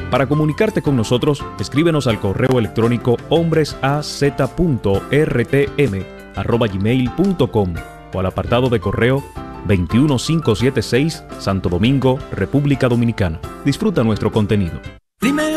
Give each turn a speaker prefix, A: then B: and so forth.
A: Para comunicarte con nosotros, escríbenos al correo electrónico hombresaz.rtm@gmail.com o al apartado de correo 21576, Santo Domingo, República Dominicana. Disfruta nuestro contenido.
B: Dime